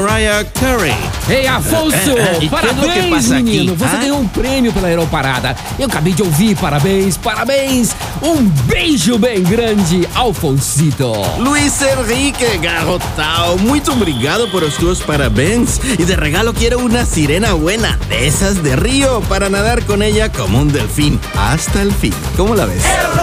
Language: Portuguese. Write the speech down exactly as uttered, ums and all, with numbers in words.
Mariah Carey. Ei, Afonso, É, é, e parabéns, que é que passa aqui? menino. Você Ah? ganhou um prêmio pela Aeroparada. Eu acabei de ouvir, parabéns, parabéns. Um beijo bem grande, Alfonsito. Luis Enrique, garotao, muito obrigado por os teus parabéns. Y de regalo quiero una sirena buena, de esas de río, para nadar con ella como un delfín hasta el fin. ¿Cómo la ves?